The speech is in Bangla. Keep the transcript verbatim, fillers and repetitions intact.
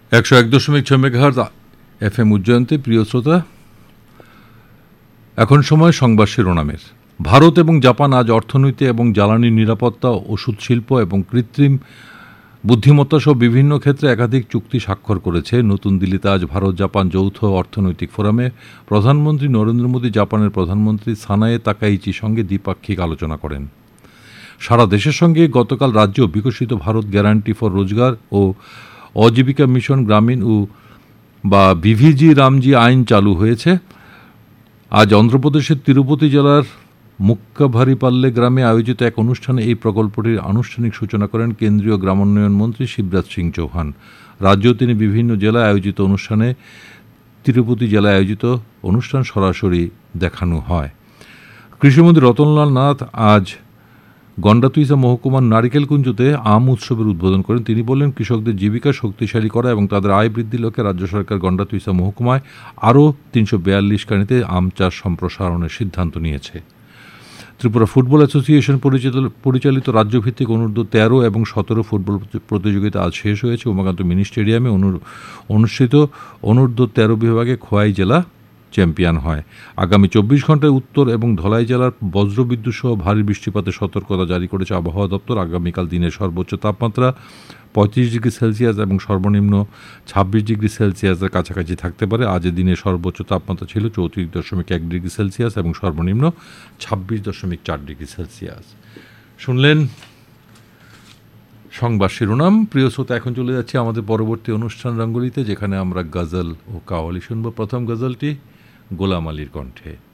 একশো এক দশমিক ছয় মেগাহার্জ এফ এম উজ্জয়ন্তে। প্রিয় শ্রোতা, এখন সময় সংবাদ শিরোনামের। ভারত এবং জাপান আজ অর্থনীতি এবং জ্বালানি নিরাপত্তা, ওষুধ শিল্প এবং কৃত্রিম বুদ্ধিমত্তা সহ বিভিন্ন ক্ষেত্রে একাধিক চুক্তি স্বাক্ষর করেছে। নতুন দিল্লিতে আজ ভারত জাপান যৌথ অর্থনৈতিক ফোরামে প্রধানমন্ত্রী নরেন্দ্র মোদী জাপানের প্রধানমন্ত্রী সানায়ে তাকাইচির সঙ্গে দ্বিপাক্ষিক আলোচনা করেন। সারা দেশের সঙ্গে গতকাল রাজ্য বিকশিত ভারত গ্যারান্টি ফর রোজগার ও অজীবিকা মিশন গ্রামীণ ও বা বিভিজি রামজি আইন চালু হয়েছে। আজ অন্ধ্রপ্রদেশের তিরুপতি জেলার মুক্কাভারিপাল্লে গ্রামে আয়োজিত এক অনুষ্ঠানে এই প্রকল্পটির আনুষ্ঠানিক সূচনা করেন কেন্দ্রীয় গ্রামোন্নয়ন মন্ত্রী শিবরাজ সিং চৌহান। রাজ্যেও তিনি বিভিন্ন জেলায় আয়োজিত অনুষ্ঠানে তিরুপতি জেলায় আয়োজিত অনুষ্ঠান সরাসরি দেখানো হয়। কৃষিমন্ত্রী রতনলাল নাথ আজ গন্ডাতুইসা মহকুমার নারিকেলকুঞ্জতে আম উৎসবের উদ্বোধন করেন। তিনি বললেন, কৃষকদের জীবিকা শক্তিশালী করা এবং তাদের আয় বৃদ্ধির লক্ষ্যে রাজ্য সরকার গন্ডাতুইসা মহকুমায় আরও তিনশো বিয়াল্লিশ কানিতে আম চাষ সম্প্রসারণের সিদ্ধান্ত নিয়েছে। ত্রিপুরা ফুটবল অ্যাসোসিয়েশন পরিচালিত রাজ্যভিত্তিক অনূর্ধ্ব তেরো এবং সতেরো ফুটবল প্রতিযোগিতা আজ শেষ হয়েছে। উমাকান্ত মিনি স্টেডিয়ামে অনুষ্ঠিত অনূর্ধ্ব তেরো বিভাগে খোয়াই জেলা চ্যাম্পিয়ন হয়। আগামী চব্বিশ ঘন্টায় উত্তর এবং ধলাই জেলার বজ্রবিদ্যুৎ সহ ভারী বৃষ্টিপাতের সতর্কতা জারি করেছে আবহাওয়া দপ্তর। আগামীকাল দিনের সর্বোচ্চ তাপমাত্রা পঁয়ত্রিশ ডিগ্রি সেলসিয়াস এবং সর্বনিম্ন ছাব্বিশ ডিগ্রি সেলসিয়াসের কাছাকাছি থাকতে পারে। আজ দিনের সর্বোচ্চ তাপমাত্রা ছিল চৌত্রিশ দশমিক এক ডিগ্রি সেলসিয়াস এবং সর্বনিম্ন ছাব্বিশ দশমিক চার ডিগ্রি সেলসিয়াস। শুনলেন সংবাদ শিরোনাম। প্রিয় শ্রোতা, এখন চলে যাচ্ছে আমাদের পরবর্তী অনুষ্ঠান রঙ্গলিতে, যেখানে আমরা গজল ও কাওয়ালি শুনব। প্রথম গজলটি গোলাম আলীর কণ্ঠে।